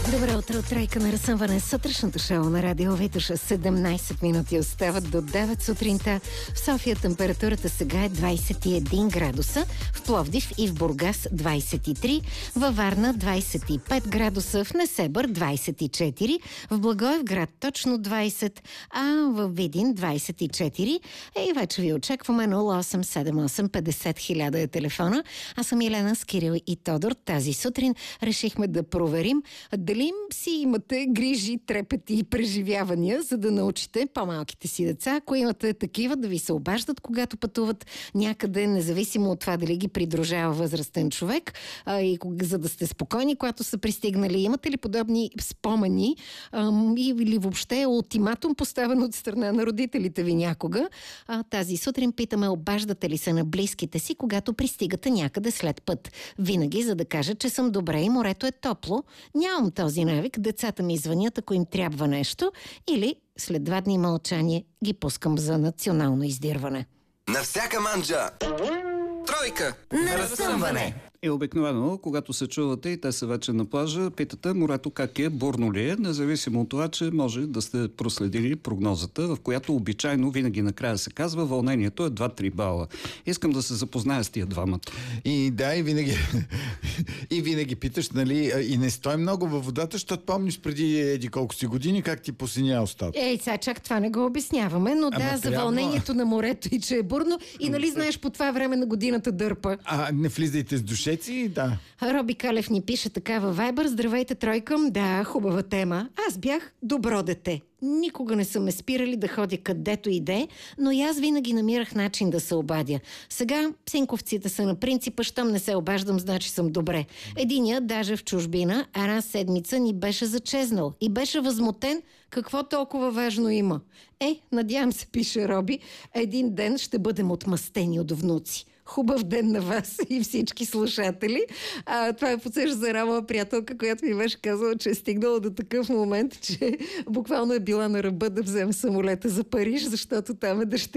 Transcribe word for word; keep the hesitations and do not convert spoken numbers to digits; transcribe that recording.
Добро утро от Тройка на разсъмване. Сутрешното шоу на Радио Витуша. седемнайсет минути остават до девет сутринта. В София температурата сега е двайсет и един градуса. В Пловдив и в Бургас двайсет и три. Във Варна двайсет и пет градуса. В Несебър двайсет и четири. В Благоевград точно двайсет. А в Видин двайсет и четири. И вече ви очакваме нула осем седем осем петдесет хиляда е телефона. Аз съм Елена с Кирил и Тодор. Тази сутрин решихме да проверим дали си имате грижи, трепети и преживявания, за да научите по-малките си деца, ако имате такива, да ви се обаждат, когато пътуват някъде, независимо от това дали ги придружава възрастен човек, а, и за да сте спокойни, когато са пристигнали. Имате ли подобни спомени а, или въобще ултиматум поставен от страна на родителите ви някога? А, тази сутрин питаме, обаждате ли се на близките си, когато пристигате някъде след път? Винаги, за да кажа, че съм добре и морето е топло. Нямам този навик, децата ми звънят, ако им трябва нещо, или след два дни мълчание ги пускам за национално издирване. На всяка манджа! Тройка! На разсъмване! И обикновено, когато се чувате и те са вече на плажа, питате морето как е, бурно ли е, независимо от това, че може да сте проследили прогнозата, в която обичайно винаги накрая се казва, вълнението е два-три бала. Искам да се запозная с тия двамата. И да, и винаги и винаги питаш, нали, и не стой много във водата, защото помниш преди еди колко си години как ти посиня устата. Ей, сега чак това не го обясняваме, но Ама да, за трябва. вълнението на морето и че е бурно, и нали знаеш по това време на годината дърпа. А не влизайте с душеци, да. Роби Калев ни пише така във Вайбър: здравейте, Тройка. Да, хубава тема. Аз бях добро дете. Никога не са ме спирали да ходя където иде, но и аз винаги намирах начин да се обадя. Сега синковците са на принципа, щом не се обаждам, значи съм добре. Единият даже в чужбина една седмица ни беше зачезнал и беше възмутен какво толкова важно има. Е, надявам се, пише Роби, един ден ще бъдем отмъстени от внуци. Хубав ден на вас и всички слушатели. А, това е подсеща за една моя приятелка, която ми беше казала, че е стигнала до такъв момент, че буквално е била на ръба да вземе самолета за Париж, защото там е дъщеря